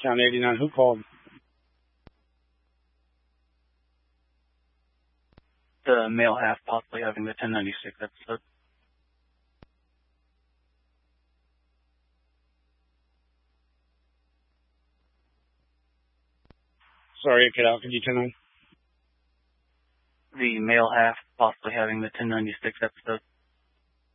Count 89, who called? The male half possibly having the 1096 episode. Sorry, it cut out. Could you turn on? The male half possibly having the 1096 episode.